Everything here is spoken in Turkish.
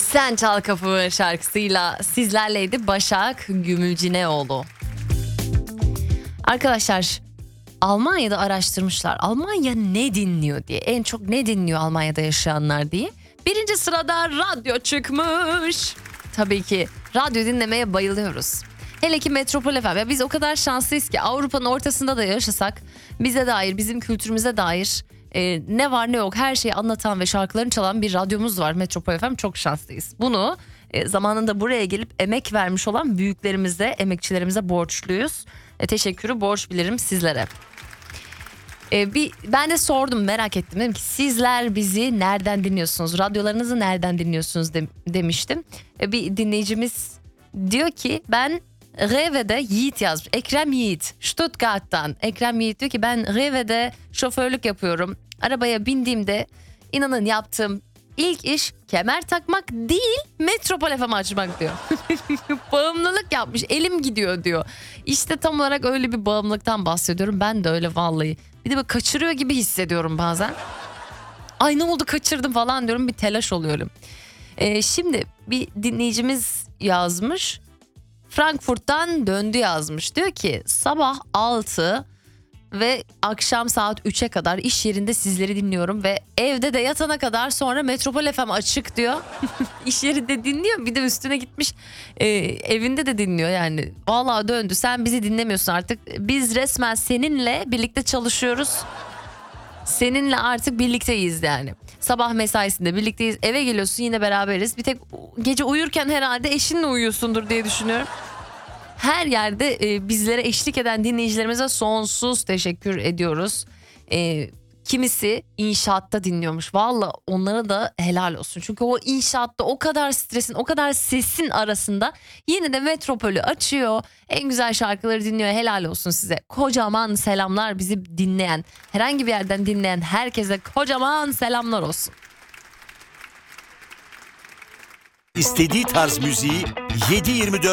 Sen Çal Kapı şarkısıyla sizlerleydi Başak Gümülcineoğlu. Arkadaşlar, Almanya'da araştırmışlar. Almanya ne dinliyor diye. En çok ne dinliyor Almanya'da yaşayanlar diye. Birinci sırada radyo çıkmış. Tabii ki radyo dinlemeye bayılıyoruz. Hele ki Metropol FM. Ya biz o kadar şanslıyız ki Avrupa'nın ortasında da yaşasak bize dair, bizim kültürümüze dair ne var ne yok her şeyi anlatan ve şarkılarını çalan bir radyomuz var. Metropol FM, çok şanslıyız. Bunu zamanında buraya gelip emek vermiş olan büyüklerimize, emekçilerimize borçluyuz. Teşekkürü borç bilirim sizlere. Ben de sordum, merak ettim. Dedim ki sizler bizi nereden dinliyorsunuz? Radyolarınızı nereden dinliyorsunuz demiştim. Bir dinleyicimiz diyor ki ben Reve'de Yiğit yazmış. Ekrem Yiğit, Stuttgart'tan. Ekrem Yiğit diyor ki ben Reve'de şoförlük yapıyorum. Arabaya bindiğimde inanın yaptığım ilk iş kemer takmak değil, Metropol FM açmak diyor. Bağımlılık yapmış, elim gidiyor diyor. İşte tam olarak öyle bir bağımlılıktan bahsediyorum. Ben de öyle vallahi. Bir de böyle kaçırıyor gibi hissediyorum bazen. Ay ne oldu, kaçırdım falan diyorum, bir telaş oluyorum. Şimdi bir dinleyicimiz yazmış. Frankfurt'tan döndü yazmış. Diyor ki sabah 6 ve akşam saat 3'e kadar iş yerinde sizleri dinliyorum ve evde de yatana kadar sonra Metropol FM açık diyor. İş yerinde dinliyor, bir de üstüne gitmiş evinde de dinliyor yani. Vallahi döndü, sen bizi dinlemiyorsun artık. Biz resmen seninle birlikte çalışıyoruz. Seninle artık birlikteyiz yani. Sabah mesaisinde birlikteyiz, eve geliyorsun yine beraberiz. Bir tek gece uyurken herhalde eşinle uyuyorsundur diye düşünüyorum. Her yerde bizlere eşlik eden dinleyicilerimize sonsuz teşekkür ediyoruz. Kimisi inşaatta dinliyormuş. Valla onlara da helal olsun. Çünkü o inşaatta o kadar stresin, o kadar sesin arasında yine de Metropol'ü açıyor. En güzel şarkıları dinliyor. Helal olsun size. Kocaman selamlar bizi dinleyen, herhangi bir yerden dinleyen herkese kocaman selamlar olsun. İstediği tarz müziği 7/24